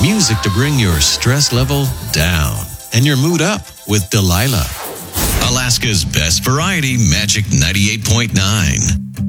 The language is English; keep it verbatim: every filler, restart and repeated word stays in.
Music to bring your stress level down and your mood up with Delilah. Alaska's best variety, Magic ninety-eight point nine.